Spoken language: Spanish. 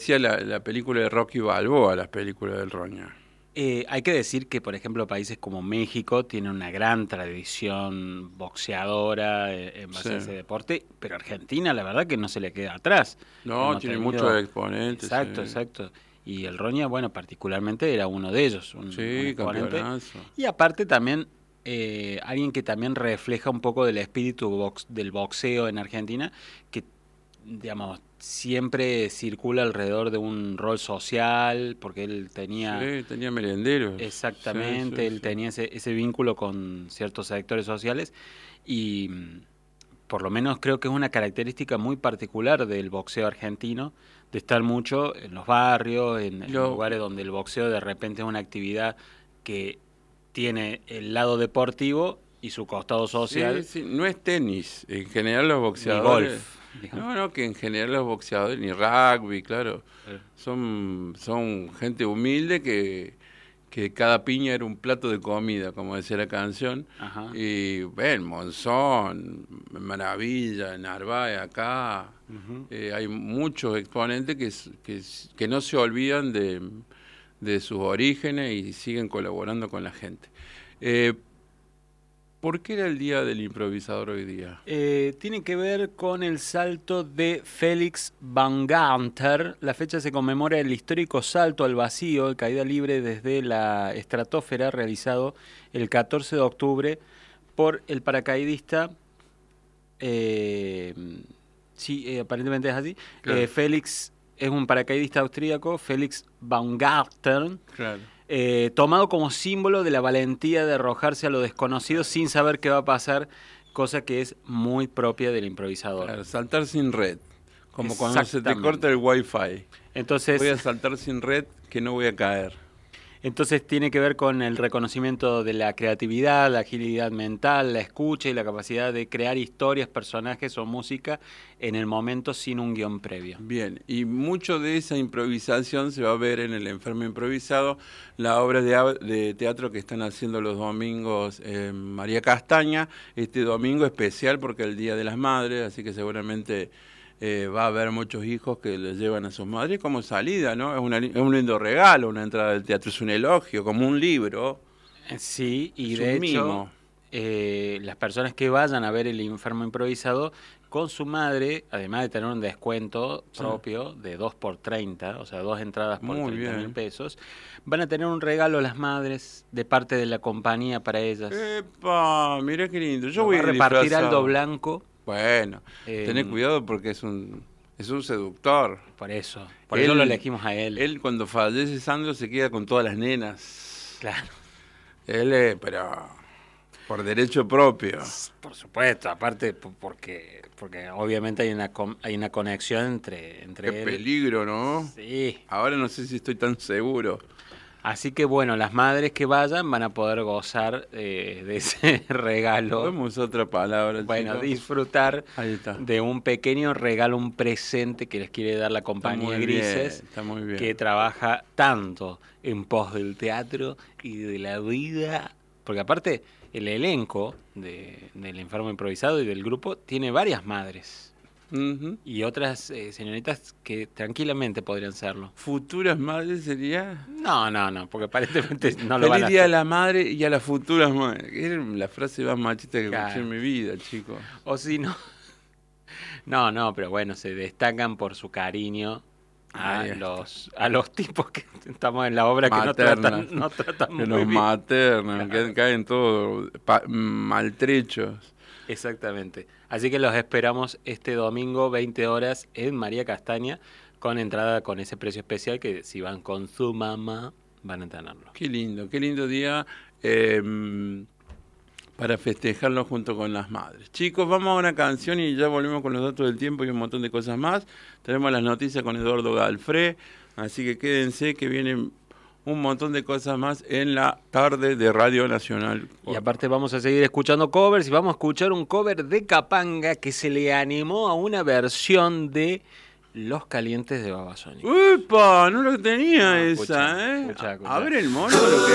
Decía la película de Rocky Balboa, las películas del Roña. Hay que decir que, por ejemplo, países como México tienen una gran tradición boxeadora en base a ese deporte, pero Argentina, la verdad que no se le queda atrás. No, tiene muchos exponentes. Exacto, exacto. Y el Roña, bueno, particularmente era uno de ellos, un exponente. Campeonazo. Y aparte también, alguien que también refleja un poco del espíritu del boxeo en Argentina, que, digamos, siempre circula alrededor de un rol social, porque él tenía... Sí, tenía merenderos. Exactamente, él tenía ese vínculo con ciertos sectores sociales y por lo menos creo que es una característica muy particular del boxeo argentino, de estar mucho en los barrios, en lugares donde el boxeo de repente es una actividad que tiene el lado deportivo y su costado social. Sí, no es tenis, en general los boxeadores... Ni golf. No, que en general los boxeadores, ni rugby, claro, son gente humilde que cada piña era un plato de comida, como decía la canción. Ajá. Y ven, Monzón, Maravilla, Narváez acá, hay muchos exponentes que no se olvidan de sus orígenes y siguen colaborando con la gente. ¿Por qué era el Día del Improvisador hoy día? Tiene que ver con el salto de Felix Van Gaanter. La fecha se conmemora el histórico salto al vacío, de caída libre desde la estratosfera, realizado el 14 de octubre por el paracaidista. Aparentemente es así. Claro. Felix es un paracaidista austríaco, Felix Van Gaanter. Claro. Tomado como símbolo de la valentía de arrojarse a lo desconocido sin saber qué va a pasar, cosa que es muy propia del improvisador. Claro, saltar sin red, como cuando se te corta el wifi. Entonces, voy a saltar sin red que no voy a caer. Entonces tiene que ver con el reconocimiento de la creatividad, la agilidad mental, la escucha y la capacidad de crear historias, personajes o música en el momento sin un guión previo. Bien, y mucho de esa improvisación se va a ver en El Enfermo Improvisado, la obra de teatro que están haciendo los domingos en María Castaña, este domingo especial porque es el Día de las Madres, así que seguramente... va a haber muchos hijos que les llevan a sus madres como salida, ¿no? Es un lindo regalo, una entrada del teatro, es un elogio, como un libro. Sí, y de hecho, las personas que vayan a ver El Enfermo Improvisado con su madre, además de tener un descuento propio de 2 por 30, o sea, 2 entradas por 30.000 pesos, van a tener un regalo las madres de parte de la compañía para ellas. ¡Epa! Mirá qué lindo. Yo voy a repartir algo blanco. Bueno, tened cuidado porque es un seductor. Por eso lo elegimos a él. Él cuando fallece Sandro se queda con todas las nenas. Claro. Él, pero por derecho propio. Por supuesto, aparte porque obviamente hay una conexión entre Qué él. peligro, ¿no? Sí. Ahora no sé si estoy tan seguro. Así que bueno, las madres que vayan van a poder gozar de ese regalo. Podemos otra palabra. Bueno, chicos. Disfrutar de un pequeño regalo, un presente que les quiere dar la compañía Grises, está muy bien. que trabaja tanto en pos del teatro y de la vida, porque aparte el elenco del Enfermo Improvisado y del grupo tiene varias madres. Y otras señoritas que tranquilamente podrían serlo. ¿Futuras madres sería? No, porque aparentemente no lo van a Feliz día a la madre y a las futuras madres. Es la frase más machista que escuché en mi vida, chicos. O si no. No, pero bueno, se destacan por su cariño a los tipos que estamos en la obra maternas, que no tratan muy los bien. maternos, que caen todos maltrechos. Exactamente. Así que los esperamos este domingo, 20 horas, en María Castaña, con entrada con ese precio especial que si van con su mamá van a tenerlo. Qué lindo día para festejarlo junto con las madres. Chicos, vamos a una canción y ya volvemos con los datos del tiempo y un montón de cosas más. Tenemos las noticias con Eduardo Galfré, así que quédense que vienen un montón de cosas más en la tarde de Radio Nacional. Y aparte vamos a seguir escuchando covers y vamos a escuchar un cover de Capanga que se le animó a una versión de Los Calientes de Babasónicos. ¡Upa! No lo tenía esa, escucha. A ver el mono.